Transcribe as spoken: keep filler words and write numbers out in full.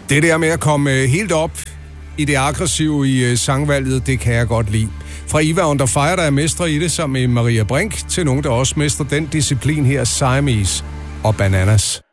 Det der med at komme helt op i det aggressive i sangvalget, det kan jeg godt lide. Fra Eva Under Fire, der er mestre i det, sammen med Maria Brink, til nogen, der også mestrer den disciplin her, Siamese og Bananas.